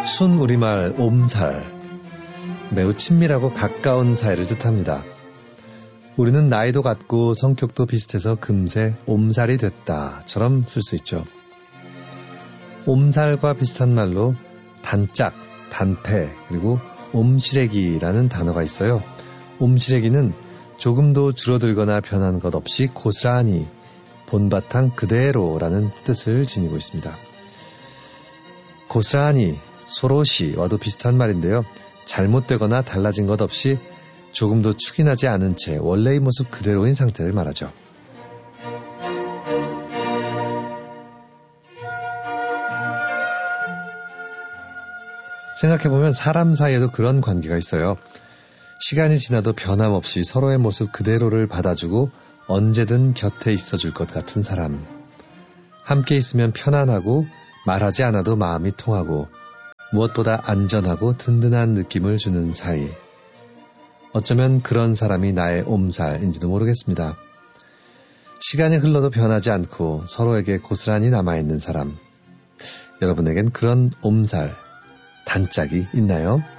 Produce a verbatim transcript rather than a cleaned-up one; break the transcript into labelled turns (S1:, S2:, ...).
S1: 순 우리말 옴살, 매우 친밀하고 가까운 사이를 뜻합니다. 우리는 나이도 같고 성격도 비슷해서 금세 옴살이 됐다처럼 쓸 수 있죠. 옴살과 비슷한 말로 단짝, 단패, 그리고 옴시래기라는 단어가 있어요. 옴시래기는 조금도 줄어들거나 변한 것 없이 고스란히 본바탕 그대로라는 뜻을 지니고 있습니다. 고스란히, 소로시와도 비슷한 말인데요. 잘못되거나 달라진 것 없이 조금도 축인하지 않은 채 원래의 모습 그대로인 상태를 말하죠. 생각해보면 사람 사이에도 그런 관계가 있어요. 시간이 지나도 변함없이 서로의 모습 그대로를 받아주고 언제든 곁에 있어줄 것 같은 사람. 함께 있으면 편안하고 말하지 않아도 마음이 통하고 무엇보다 안전하고 든든한 느낌을 주는 사이. 어쩌면 그런 사람이 나의 옴살인지도 모르겠습니다. 시간이 흘러도 변하지 않고 서로에게 고스란히 남아있는 사람. 여러분에겐 그런 옴살, 단짝이 있나요?